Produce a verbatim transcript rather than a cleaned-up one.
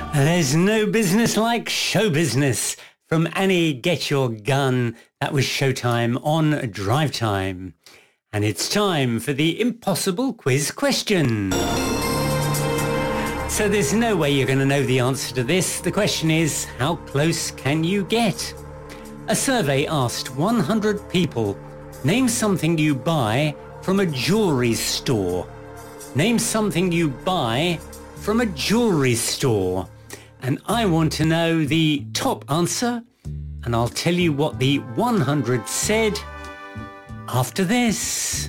There's no business like show business. From Annie, Get Your Gun. That was Showtime on Drive Time. And it's time for the impossible quiz question. So there's no way you're going to know the answer to this. The question is, how close can you get? A survey asked one hundred people, name something you buy from a jewelry store. Name something you buy from a jewelry store. And I want to know the top answer, and I'll tell you what the one hundred said after this.